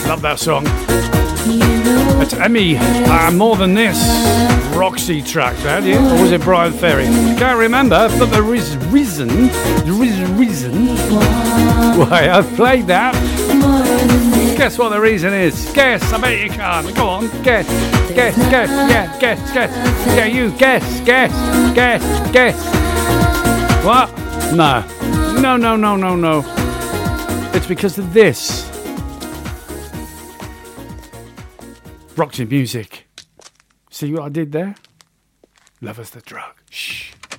Love that song. It's Emmy, More Than This. Roxy track, that, yeah? Or was it Brian Ferry? Can't remember, but the reason why I've played that. Guess what the reason is? Guess, I bet you can. Go on, guess. Yeah, guess. Yeah, you guess. What? No. It's because of this. Roxy music. See what I did there? Love is the drug. Shh.